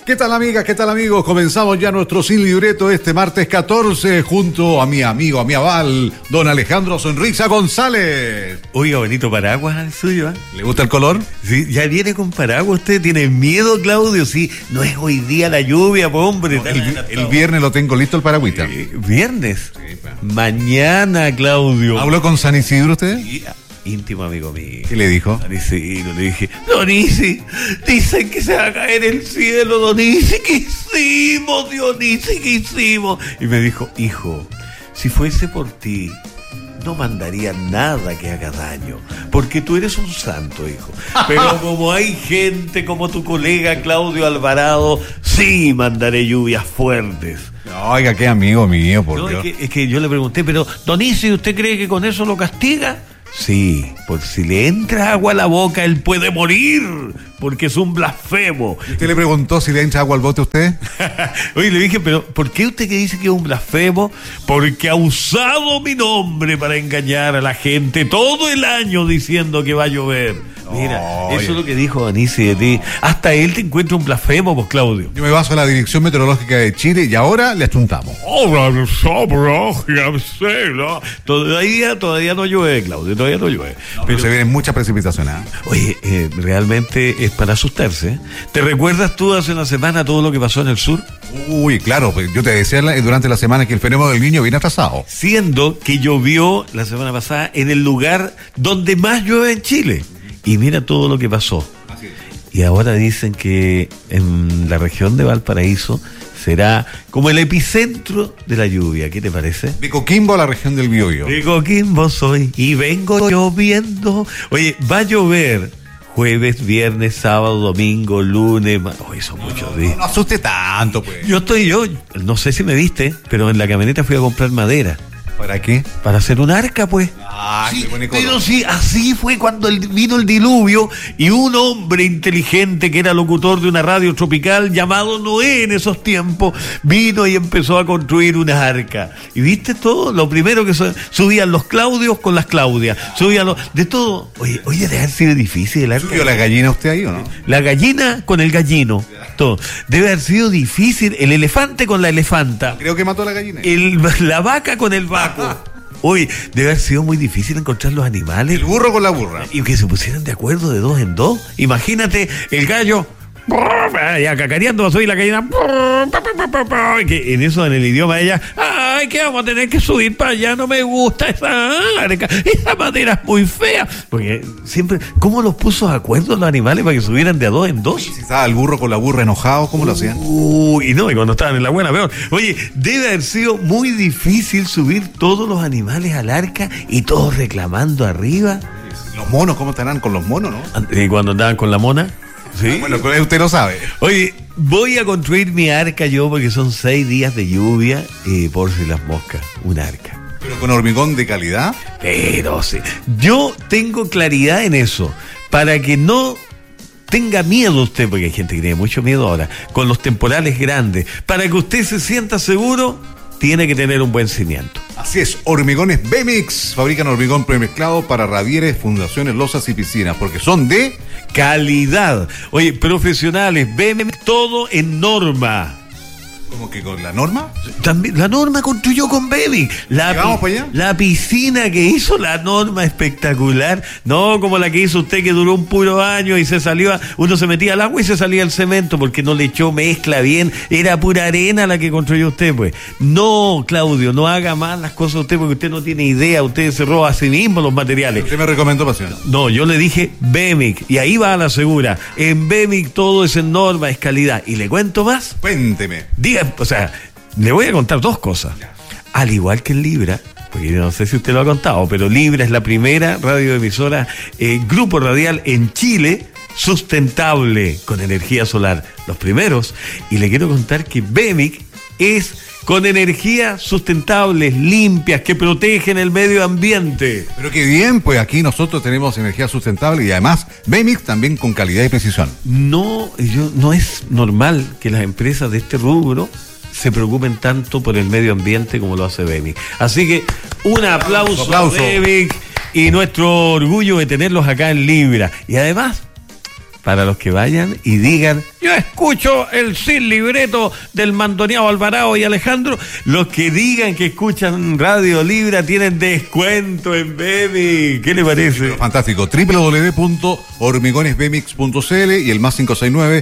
¿Qué tal, amigas? ¿Qué tal, amigos? Comenzamos ya nuestro Sin Libreto este martes 14 junto a mi amigo, a mi aval, don Alejandro Sonrisa González. Oiga, bonito paraguas al suyo, ¿eh? ¿Le gusta el color? Sí, ya viene con paraguas. ¿Usted tiene miedo, Claudio? Sí, no es hoy día la lluvia, pues, hombre. No, el viernes lo tengo listo el paragüita. ¿Viernes? Sí, pa. Mañana, Claudio. ¿Habló con San Isidro usted? Íntimo amigo mío. ¿Qué le dijo? Don Isidro, le dije, Don Isi, dicen que se va a caer el cielo, Don Isi, ¿qué hicimos, Dionisio? ¿Qué hicimos? Y me dijo, hijo, si fuese por ti, no mandaría nada que haga daño, porque tú eres un santo, hijo. Pero como hay gente como tu colega Claudio Alvarado, sí mandaré lluvias fuertes. Oiga, qué amigo mío, por No, Dios. es que yo le pregunté, pero Don Isi, ¿usted cree que con eso lo castiga? Sí, pues si le entra agua a la boca, él puede morir, porque es un blasfemo. ¿Usted le preguntó si le entra agua al bote a usted? Oye, le dije, pero ¿por qué usted que dice que es un blasfemo? Porque ha usado mi nombre para engañar a la gente todo el año diciendo que va a llover. Mira, Oye. eso es lo que dijo Anisi de ti. Hasta él te encuentra un blasfemo, pues, Claudio. Yo me baso en la Dirección Meteorológica de Chile y ahora le achuntamos. Todavía no llueve, Claudio, todavía no llueve. Pero se vienen muchas precipitaciones. Oye, realmente es para asustarse, ¿eh? ¿Te recuerdas tú hace una semana todo lo que pasó en el sur? Uy, claro, pues yo te decía durante la semana que el fenómeno del Niño viene atrasado. Siendo que llovió la semana pasada en el lugar donde más llueve en Chile. Y mira todo lo que pasó. Así es. Y ahora dicen que en la región de Valparaíso será como el epicentro de la lluvia. ¿Qué te parece? De Coquimbo a la región del Biobío. De Coquimbo soy y vengo lloviendo. Oye, va a llover jueves, viernes, sábado, domingo, lunes. Oye, son muchos días. No asuste tanto, pues. Yo no sé si me viste, pero en la camioneta fui a comprar madera. ¿Para qué? Para hacer un arca, pues. Ah, Sí, qué bonito color. pero sí, así fue cuando vino el diluvio y un hombre inteligente que era locutor de una radio tropical llamado Noé en esos tiempos vino y empezó a construir una arca. ¿Y viste todo? Lo primero que subían los Claudios con las Claudias, subían de todo. Oye, debe haber sido difícil el arca. ¿Subió la gallina usted ahí o no? La gallina con el gallino, todo. Debe haber sido difícil el elefante con la elefanta. Creo que mató a la gallina. La vaca con el vaco. Uy, debe haber sido muy difícil encontrar los animales. El burro con la burra. Y que se pusieran de acuerdo de dos en dos. Imagínate el gallo ya cacareando, va a subir la gallina. Que en eso, en el idioma de ella, ay, que vamos a tener que subir para allá, no me gusta esa arca, esa madera es muy fea. Porque siempre, ¿cómo los puso de acuerdo los animales para que subieran de a dos en dos? Si estaba el burro con la burra enojado, ¿cómo lo hacían? Uy, no, y cuando estaban en la buena, peor. Oye, debe haber sido muy difícil subir todos los animales al arca y todos reclamando arriba. Los monos, ¿cómo estarán con los monos, no? ¿Y cuando andaban con la mona? Sí. Bueno, usted lo sabe. Oye, voy a construir mi arca yo porque son 6 días de lluvia y por si las moscas, un arca. Pero con hormigón de calidad. Pero sí, yo tengo claridad en eso, para que no tenga miedo usted, porque hay gente que tiene mucho miedo ahora, con los temporales grandes. Para que usted se sienta seguro, tiene que tener un buen cimiento. Así es, Hormigones B-Mix. Fabrican hormigón premezclado para radieres, fundaciones, losas y piscinas, porque son de Calidad. Oye, profesionales, ven todo en norma. ¿Cómo que con la norma? También la norma construyó con Baby. ¿Vamos para allá? La piscina que hizo la norma espectacular. No como la que hizo usted que duró un puro año y se salió, uno se metía al agua y se salía el cemento porque no le echó mezcla bien. Era pura arena la que construyó usted, pues. No, Claudio, no haga más las cosas usted porque usted no tiene idea. Usted se roba a sí mismo los materiales. Usted me recomendó, pasión. No, yo le dije BEMIC y ahí va a la segura. En BEMIC todo es en norma, es calidad. Y le cuento más. Cuénteme. O sea, le voy a contar 2 cosas. Al igual que en Libra, porque yo no sé si usted lo ha contado, pero Libra es la primera radioemisora, grupo radial en Chile sustentable con energía solar. Los primeros. Y le quiero contar que BEMIC es con energías sustentables, limpias, que protegen el medio ambiente. Pero qué bien, pues aquí nosotros tenemos energía sustentable y además BEMIC también con calidad y precisión. No es normal que las empresas de este rubro se preocupen tanto por el medio ambiente como lo hace BEMIC. Así que un aplauso. A BEMIC y nuestro orgullo de tenerlos acá en Libra. Y además, para los que vayan y digan Yo escucho el sin libreto del mandoneado Alvarado y Alejandro. Los que digan que escuchan Radio Libra tienen descuento en Bemix. ¿Qué le parece? Fantástico. www.hormigonesbemix.cl y el más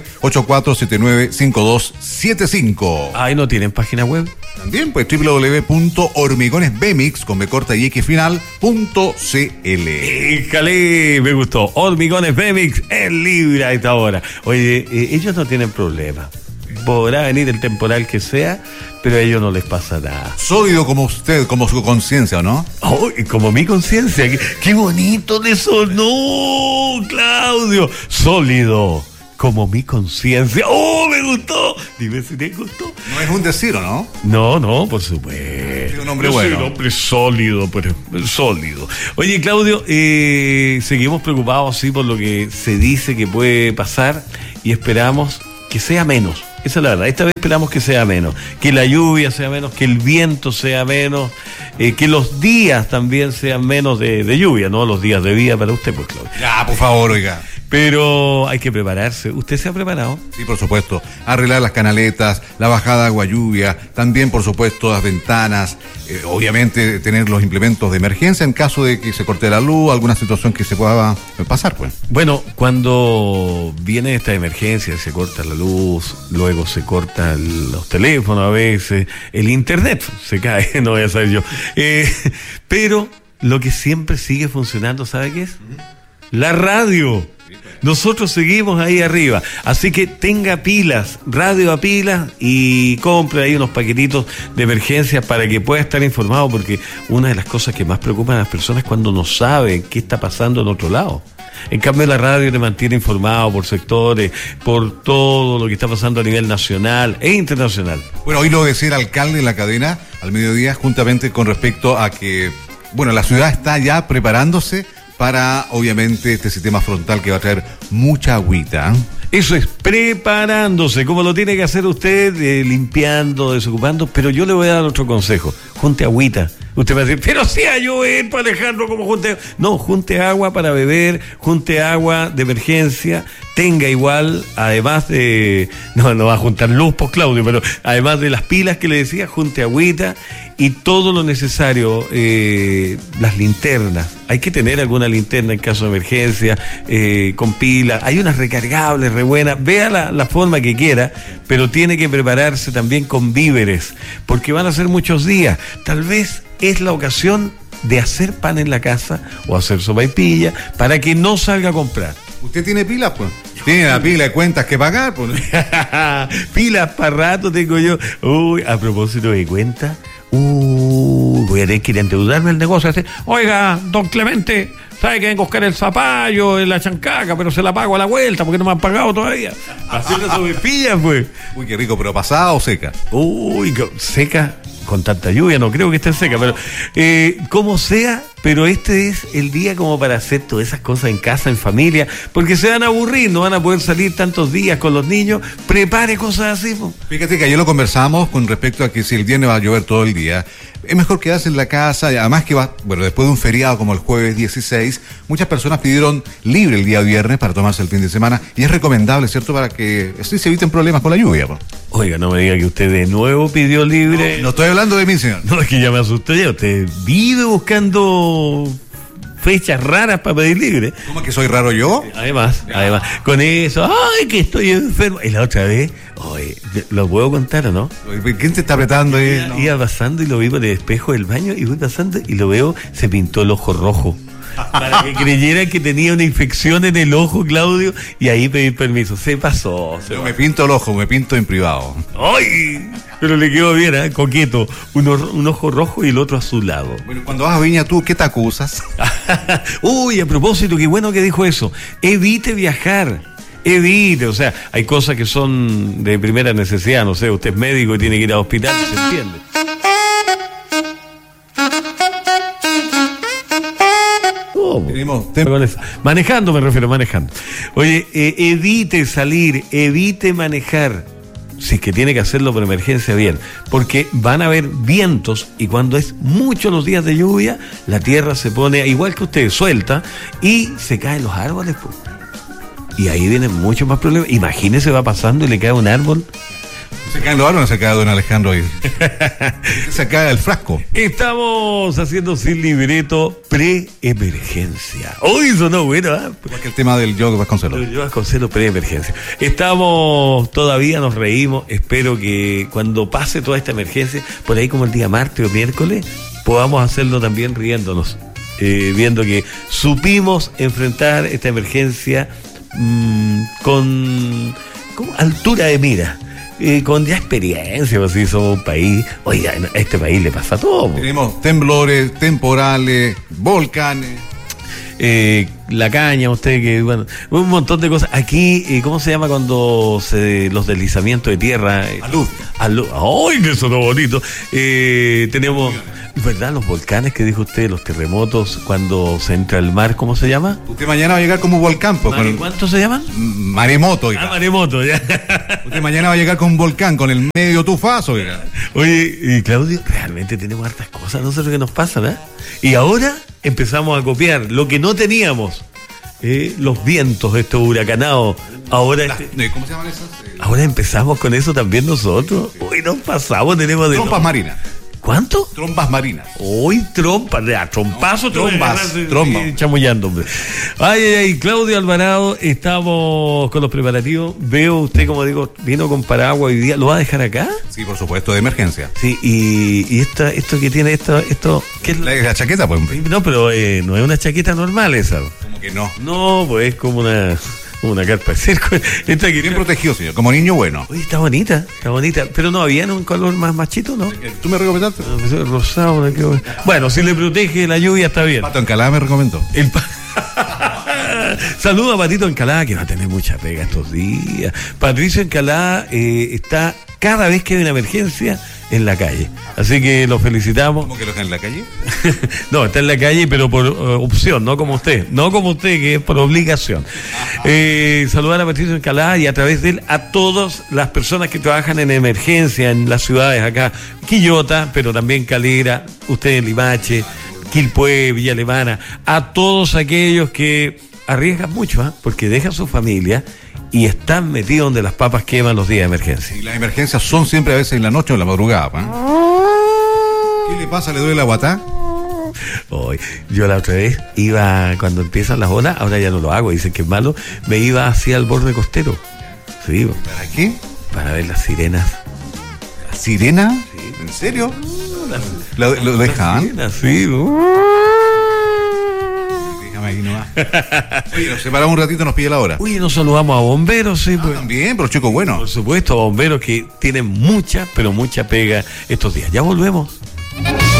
569-8479-5275. Ahí no tienen página web. También, pues, www.hormigonesbemix, con B corta y X final, .cl. Híjale, me gustó. Hormigones Bemix en Libra a esta hora. Oye, ellos no tienen problema. Podrá venir el temporal que sea, pero a ellos no les pasa nada. Sólido como usted, como su conciencia, ¿no? Oh, como mi conciencia. Qué bonito le sonó, Claudio. Sólido como mi conciencia. ¡Oh, me gustó! Dime si te gustó. No es un decir, ¿o no? No, por supuesto. Es un hombre bueno. Soy un hombre sólido, pero sólido. Oye, Claudio, seguimos preocupados, sí, por lo que se dice que puede pasar y esperamos que sea menos. Esa es la verdad. Esta vez esperamos que sea menos. Que la lluvia sea menos, que el viento sea menos, que los días también sean menos de lluvia, ¿no? Los días de vida para usted, pues, Claudio. Ya, por favor, oiga. Pero hay que prepararse. ¿Usted se ha preparado? Sí, por supuesto. Arreglar las canaletas, la bajada de agua lluvia, también, por supuesto, las ventanas. Obviamente, tener los implementos de emergencia en caso de que se corte la luz, alguna situación que se pueda pasar, pues. Bueno, cuando viene esta emergencia, se corta la luz, luego se cortan los teléfonos a veces, el internet se cae, no voy a saber yo. Pero lo que siempre sigue funcionando, ¿sabe qué es? La radio. Nosotros seguimos ahí arriba, así que tenga pilas, radio a pilas y compre ahí unos paquetitos de emergencia para que pueda estar informado, porque una de las cosas que más preocupan a las personas es cuando no saben qué está pasando en otro lado. En cambio, la radio te mantiene informado por sectores, por todo lo que está pasando a nivel nacional e internacional. Bueno, hoy lo decía el alcalde en la cadena al mediodía, juntamente con respecto a que, bueno, la ciudad está ya preparándose para, obviamente, este sistema frontal que va a traer mucha agüita. Eso es, preparándose, como lo tiene que hacer usted, limpiando, desocupando, pero yo le voy a dar otro consejo: junte agüita. Usted va a decir, pero si a llover, para Alejandro, como junte. No, junte agua para beber, junte agua de emergencia, tenga igual, además de. No va a juntar luz, pues, Claudio, pero además de las pilas que le decía, junte agüita y todo lo necesario, las linternas. Hay que tener alguna linterna en caso de emergencia, con pilas. Hay unas recargables, re buenas. Vea la forma que quiera, pero tiene que prepararse también con víveres, porque van a ser muchos días. Tal vez es la ocasión de hacer pan en la casa o hacer sopaipilla para que no salga a comprar. ¿Usted tiene pilas, pues? Tiene la pila de cuentas que pagar, pues. Pilas para rato tengo yo. Uy, a propósito de cuentas, voy a tener que ir a endeudarme el negocio. Oiga, don Clemente, sabe que vengo a buscar el zapallo en la chancaca, pero se la pago a la vuelta porque no me han pagado todavía. Haciendo sopaipillas, pues. Uy, qué rico, pero ¿pasada o seca? Uy, seca. Con tanta lluvia no creo que esté seca, pero como sea, pero este es el día como para hacer todas esas cosas en casa, en familia, porque se van a aburrir, no van a poder salir tantos días con los niños. Prepare cosas así, po. Fíjate que ayer lo conversamos con respecto a que si el viernes va a llover todo el día, es mejor quedarse en la casa, y además que después de un feriado como el jueves 16, muchas personas pidieron libre el día viernes para tomarse el fin de semana, y es recomendable, ¿cierto?, para que así se eviten problemas con la lluvia, po. Oiga, no me diga que usted de nuevo pidió libre. No estoy hablando de mí, señor. No, es que ya me asusté ya. Usted vive buscando fechas raras para pedir libre. ¿Cómo que soy raro yo? Además, con eso, ay, que estoy enfermo. Y la otra vez, oye, ¿lo puedo contar o no? ¿Quién te está apretando ahí? Iba pasando y lo vi por el espejo del baño y voy pasando y lo veo, se pintó el ojo rojo. Para que creyeran que tenía una infección en el ojo, Claudio, y ahí pedir permiso. Se pasó. Yo me pinto el ojo, me pinto en privado. ¡Ay! Pero le quedó bien, ¿eh? Coqueto. Un ojo rojo y el otro azulado. Bueno, cuando vas a Viña, ¿tú qué te acusas? Uy, a propósito, qué bueno que dijo eso. Evite viajar. Evite, o sea, hay cosas que son de primera necesidad, no sé, usted es médico y tiene que ir al hospital, ¿se entiende? Manejando me refiero, manejando. Oye, evite salir, evite manejar. Si es que tiene que hacerlo por emergencia, bien. Porque van a haber vientos y cuando es mucho los días de lluvia, la tierra se pone, igual que usted, suelta y se caen los árboles, pues. Y ahí vienen muchos más problemas. Imagínese, va pasando y le cae un árbol. Se caen los árboles, se cae don Alejandro ahí. Se cae el frasco. Estamos haciendo sin libreto pre-emergencia. Hoy sonó bueno, ¿eh? Igual que el tema del yo Vasconcelos. Yo Vasconcelos pre-emergencia. Estamos, todavía nos reímos. Espero que cuando pase toda esta emergencia, por ahí como el día martes o miércoles, podamos hacerlo también riéndonos. Viendo que supimos enfrentar esta emergencia con altura de mira. Con ya experiencia, pues si somos un país, oiga, a este país le pasa todo. Tenemos temblores, temporales, volcanes. La caña, usted que, bueno, un montón de cosas. Aquí, ¿cómo se llama cuando los deslizamientos de tierra? Alud. ¡Ay, que sonó bonito! Tenemos, ¿verdad? Los volcanes que dijo usted, los terremotos, cuando se entra el mar, ¿cómo se llama? Usted mañana va a llegar como un volcán. Pues, ¿Cuántos se llaman? Maremoto. Oiga. Maremoto, ya. Usted mañana va a llegar con un volcán, con el medio tufazo. Oiga. Oye, y Claudio, realmente tenemos hartas cosas, no sé lo que nos pasa, ¿verdad? Y ahora empezamos a copiar lo que no teníamos. Los vientos, estos huracanados. Ahora ¿cómo se llaman esas? Ahora empezamos con eso también nosotros. Hoy nos pasamos, tenemos de trompas marinas. ¿Cuánto? Trompas marinas. Hoy trompas, trompazo, trombas. Chamullando, hombre. Ay, Claudio Alvarado, estamos con los preparativos. Veo usted, como digo, vino con paraguas hoy día. ¿Lo va a dejar acá? Sí, por supuesto, de emergencia. Sí, y esto que tiene, esto ¿qué es la chaqueta, pues. No, pero no es una chaqueta normal esa. ¿Cómo que no? No, pues es como una carpa de circo. Esta que bien protegido, señor, como niño bueno. Oye, está bonita, pero no había un color más machito, ¿no? ¿Tú me recomendaste? No, rosado, bueno, si le protege la lluvia está bien. Pato Encalada me recomendó. Saludos a Patito Encalada, que va a tener mucha pega estos días. Patricio Encalada está cada vez que hay una emergencia en la calle. Así que lo felicitamos. ¿Cómo que lo está en la calle? No, está en la calle, pero por opción, no como usted. No como usted, que es por obligación. Saludar a Patricio Encalada y a través de él a todas las personas que trabajan en emergencia en las ciudades acá. Quillota, pero también Calera, usted en Limache, Quilpué, Villa Alemana. A todos aquellos que arriesgan mucho, porque dejan su familia y están metidos donde las papas queman los días de emergencia. Y las emergencias son siempre a veces en la noche o en la madrugada. ¿Qué le pasa? ¿Le duele la guatá? Hoy, yo la otra vez iba, cuando empiezan las olas, ahora ya no lo hago, dicen que es malo, me iba hacia el borde costero. Sí, ¿para qué? Para ver las sirenas. ¿La sirena? Sí. ¿En serio? ¿Lo dejan? Sí. Déjame aquí nomás. Oye, nos separamos un ratito, nos pide la hora. Uy, nos saludamos a bomberos, sí. Pues. También, pero chico bueno. Por supuesto, a bomberos que tienen mucha, pero mucha pega estos días. Ya volvemos.